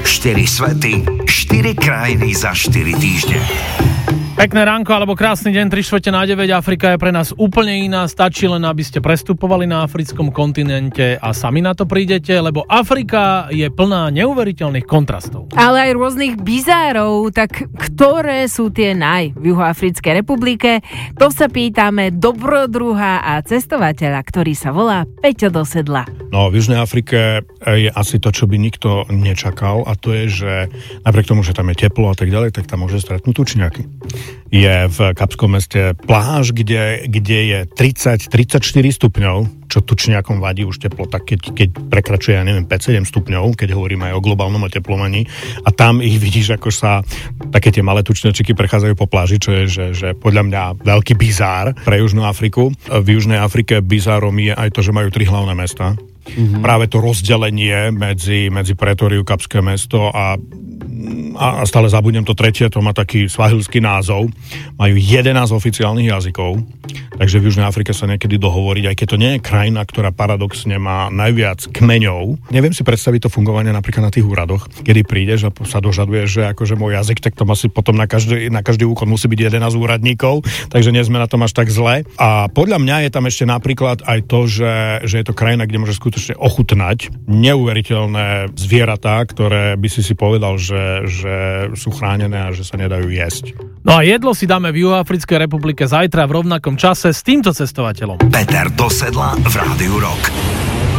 4 svety, 4 krajiny za 4 týždne. Pekné ránko alebo krásny deň, 8:45. Afrika je pre nás úplne iná. Stačí len, aby ste prestupovali na africkom kontinente a sami na to prídete, lebo Afrika je plná neuveriteľných kontrastov. Ale aj rôznych bizárov, tak ktoré sú tie v Juhoafrickej republike? To sa pýtame dobrodruha a cestovateľa, ktorý sa volá Peťo do sedla. No, v Južnej Afrike je asi to, čo by nikto nečakal, a to je, že napriek tomu, že tam je teplo a tak ďalej, tak tam môže stretnúť tučniaky. Je v Kapskom meste pláž, kde je 30-34 stupňov, čo tučniakom vadí už teplota, keď prekračuje, 5-7 stupňov, keď hovoríme aj o globálnom oteplovaní. A tam ich vidíš, ako sa také tie malé tučniačiky prechádzajú po pláži, čo je, že podľa mňa veľký bizár pre Južnú Afriku. V Južnej Afrike bizárom je aj to, že majú 3 hlavné mesta. Mm-hmm. Práve to rozdelenie medzi Pretóriu, Kapské mesto a stále zabudnem to tretie, to má taký svahilský názov. Majú 11 oficiálnych jazykov, takže v Južnej Afrike sa niekedy dohovoriť, aj keď to nie je krajina, ktorá paradoxne má najviac kmeňov. Neviem si predstaviť to fungovanie napríklad na tých úradoch, kedy prídeš a sa dožaduješ, že akože môj jazyk, tak to asi potom na každý úkon musí byť 11 úradníkov, takže nie sme na tom až tak zle. A podľa mňa je tam ešte napríklad aj to, že je to krajina, kde môže skutočne ochutnať neuveriteľné zvieratá, ktoré by si povedal, že sú chránené a že sa nedajú jesť. No a jedlo si dáme v Juhoafrickej republike zajtra v rovnakom čase s týmto cestovateľom. Peter do sedla v Rádiu Rock.